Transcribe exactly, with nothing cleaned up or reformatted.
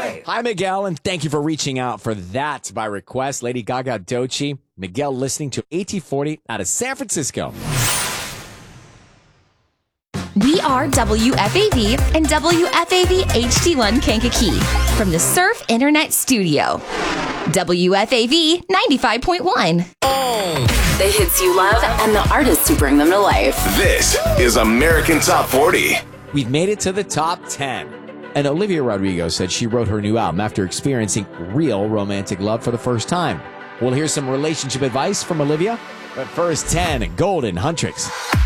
Hi. Hi, Miguel, and thank you for reaching out for that by request. Lady Gaga Doechii. Miguel listening to A T forty out of San Francisco. We are W F A V and W F A V H D one Kankakee from the Surf Internet Studio. W F A V ninety-five point one. The hits you love and the artists who bring them to life. This is American Top forty. We've made it to the top ten. And Olivia Rodrigo said she wrote her new album after experiencing real romantic love for the first time. We'll hear some relationship advice from Olivia. But first, ten, Golden Huntrix.